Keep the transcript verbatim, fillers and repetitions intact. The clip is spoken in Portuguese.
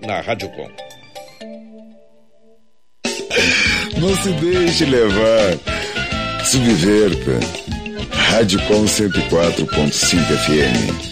na Rádio Com. Não se deixe levar. Subverta. Rádio Com cento e quatro ponto cinco F M.